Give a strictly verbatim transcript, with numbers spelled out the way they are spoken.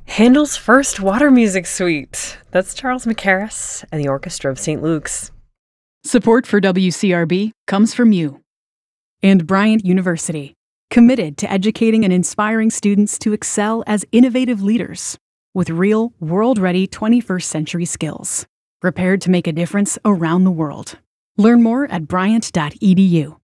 Handel's first water music suite. That's Charles Mackerras and the Orchestra of Saint Luke's. Support for W C R B comes from you. And Bryant University, committed to educating and inspiring students to excel as innovative leaders with real, world-ready twenty-first century skills, prepared to make a difference around the world. Learn more at bryant dot e d u.